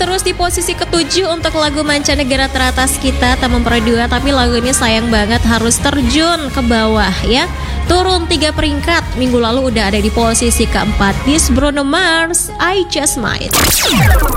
terus di posisi ke-7 untuk lagu mancanegara teratas kita, tak memperoleh 2, tapi lagu ini sayang banget harus terjun ke bawah ya. Turun 3 peringkat, minggu lalu udah ada di posisi ke-4. This Bruno Mars, I Just Might.